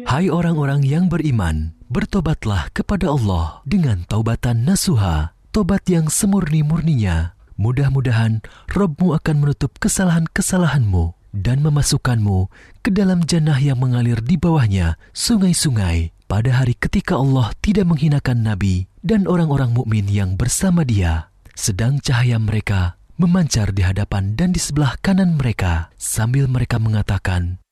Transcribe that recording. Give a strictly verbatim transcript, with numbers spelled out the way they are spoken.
Hai orang-orang yang beriman, bertobatlah kepada Allah dengan taubatan nasuha, tobat yang semurni-murninya. Mudah-mudahan Rabb-Mu akan menutup kesalahan-kesalahanmu dan memasukkanmu ke dalam jannah yang mengalir di bawahnya sungai-sungai pada hari ketika Allah tidak menghinakan Nabi dan orang-orang mukmin yang bersama dia, sedang cahaya mereka memancar di hadapan dan di sebelah kanan mereka sambil mereka mengatakan,